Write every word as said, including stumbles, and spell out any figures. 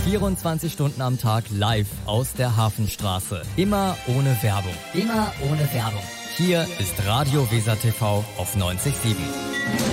vierundzwanzig Stunden am Tag live aus der Hafenstraße. Immer ohne Werbung. Immer ohne Werbung. Hier ist Radio Weser T V auf neunzig Komma sieben.